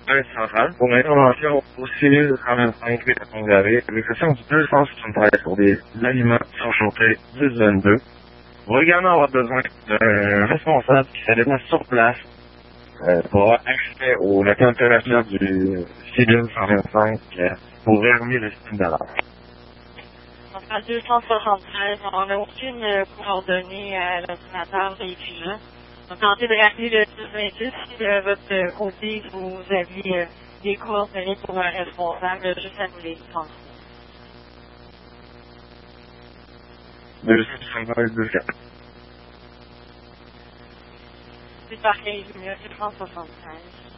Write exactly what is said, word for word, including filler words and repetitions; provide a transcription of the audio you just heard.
service central pour l'intervention au six mille trente-cinq rue de Pont-Gravé, avec session du deux cent soixante-treize pour des aliments surchauffés dix vingt-deux. Vous va également avoir besoin d'un responsable qui se déplace sur place euh, pour avoir accès au la température du six mille cent vingt-cinq euh, pour verrouiller le système d'alarme. Donc, à deux cent soixante-treize, on n'a aucune euh, coordonnée à l'ordinateur véhiculant. Donc, tentez de rappeler le six vingt-six si de votre euh, côté, vous aviez euh, des coordonnées pour un responsable, euh, juste à nous les prendre. deux cent soixante-treize deux quatre. C'est par quinze minutes, deux cent soixante-treize.